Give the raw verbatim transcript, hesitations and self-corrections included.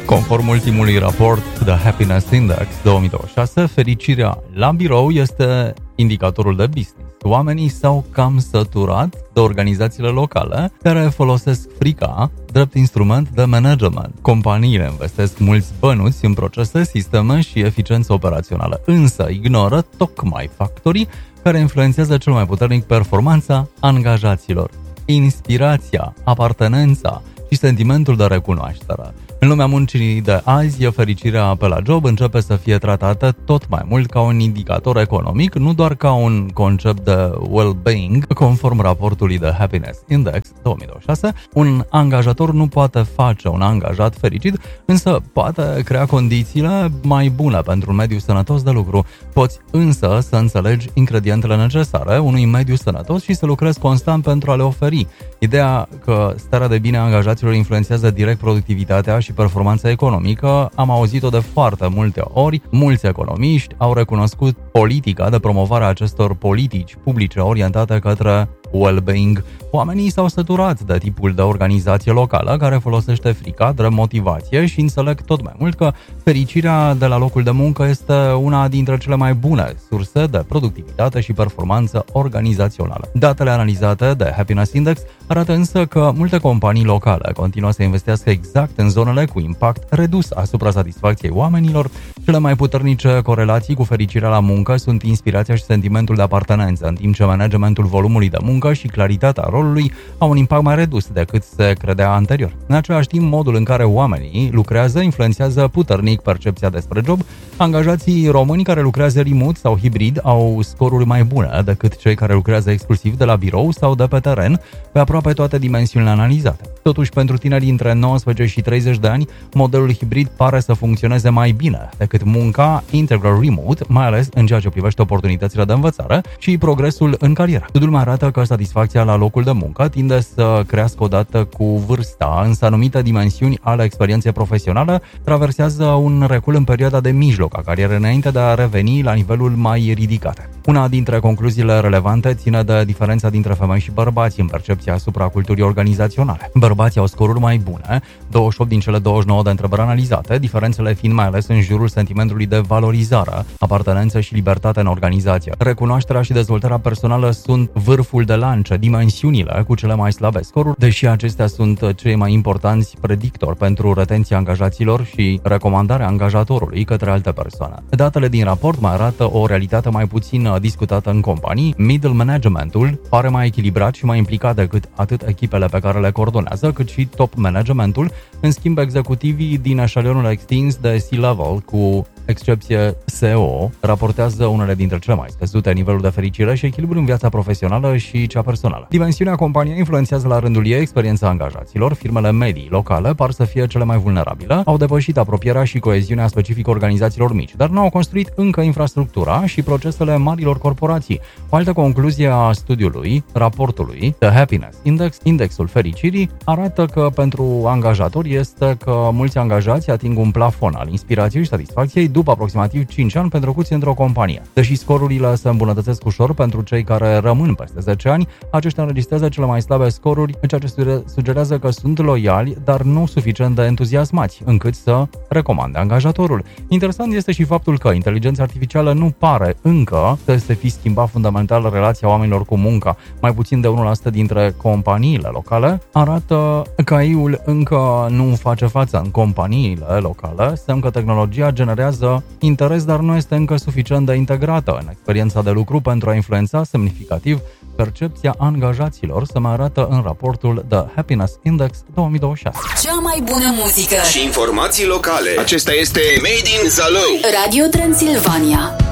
Conform ultimului raport The Happiness Index două mii douăzeci și șase, fericirea la birou este indicatorul de business. Oamenii s-au cam săturat de organizațiile locale care folosesc frica drept instrument de management. Companiile investesc mulți bănuți în procese, sisteme și eficiență operațională, însă ignoră tocmai factorii care influențează cel mai puternic performanța angajaților: inspirația, apartenența și sentimentul de recunoaștere. În lumea muncii de azi, fericirea pe la job începe să fie tratată tot mai mult ca un indicator economic, nu doar ca un concept de well-being. Conform raportului The Happiness Index două mii douăzeci și șase, un angajator nu poate face un angajat fericit, însă poate crea condițiile mai bune pentru un mediu sănătos de lucru. Poți însă să înțelegi ingredientele necesare unui mediu sănătos și să lucrezi constant pentru a le oferi. Ideea că starea de bine a angajaților influențează direct productivitatea și performanța economică am auzit-o de foarte multe ori. Mulți economiști au recunoscut politica de promovare a acestor politici publice orientate către well-being. Oamenii s-au săturat de tipul de organizație locală care folosește frica drept motivație și înțeleg tot mai mult că fericirea de la locul de muncă este una dintre cele mai bune surse de productivitate și performanță organizațională. Datele analizate de Happiness Index arată însă că multe companii locale continuă să investească exact în zonele cu impact redus asupra satisfacției oamenilor. Cele mai puternice corelații cu fericirea la muncă sunt inspirația și sentimentul de apartenență, în timp ce managementul volumului de muncă și claritatea rolului au un impact mai redus decât se credea anterior. În același timp, modul în care oamenii lucrează influențează puternic percepția despre job. Angajații români care lucrează remote sau hibrid au scoruri mai bune decât cei care lucrează exclusiv de la birou sau de pe teren, pe aproape toate dimensiunile analizate. Totuși, pentru tinerii între nouăsprezece și treizeci de ani, modelul hibrid pare să funcționeze mai bine decât munca integral remote, mai ales în ceea ce privește oportunitățile de învățare și progresul în carieră. Studiul mai arată că satisfacția la locul de muncă tinde să crească odată cu vârsta, însă anumite dimensiuni ale experienței profesionale traversează un recul în perioada de mijloc a carierei înainte de a reveni la nivelul mai ridicat. Una dintre concluziile relevante ține de diferența dintre femei și bărbați în percepția asupra culturii organizaționale. Bărbații au scoruri mai bune, douăzeci și opt din cele douăzeci și nouă de întrebări analizate, diferențele fiind mai ales în jurul sentimentului de valorizare, apartenență și libertate în organizație. Recunoașterea și dezvoltarea personală sunt vârful de lance, dimensiunile cu cele mai slabe scoruri, deși acestea sunt cei mai importanți predictori pentru retenția angajaților și recomandarea angajatorului către alte persoane. Datele din raport mai arată o realitate mai puțin discutată în companii. Middle managementul pare mai echilibrat și mai implicat decât atât echipele pe care le coordonează, cât și top managementul. În schimb, executivii din eșalionul extins de C-level, cu excepție C E O, raportează unele dintre cele mai scăzute niveluri de fericire și echilibru în viața profesională și cea personală. Dimensiunea companiei influențează la rândul ei experiența angajaților. Firmele medii locale par să fie cele mai vulnerabile, au depășit apropierea și coeziunea specifică organizațiilor mici, dar nu au construit încă infrastructura și procesele marilor corporații. O altă concluzie a studiului, raportului The Happiness Index, indexul fericirii, arată că pentru angajatori este că mulți angajați ating un plafon al inspirației și satisfacției după aproximativ cinci ani petrecuți într-o companie. Deși scorurile se îmbunătățesc ușor pentru cei care rămân peste zece ani, aceștia înregistrează cele mai slabe scoruri, ceea ce sugerează că sunt loiali, dar nu suficient de entuziasmați încât să recomande angajatorul. Interesant este și faptul că inteligența artificială nu pare încă să se fi schimbat fundamental relația oamenilor cu munca. Mai puțin de unu la sută dintre companiile locale arată că A I-ul încă nu face față în companiile locale, semn că tehnologia generează interes, dar nu este încă suficient de integrată în experiența de lucru pentru a influența semnificativ percepția angajaților, se mai arată în raportul The Happiness Index două mii douăzeci și șase. Cea mai bună muzică și informații locale. Acesta este Made in Zalău. Radio Transilvania.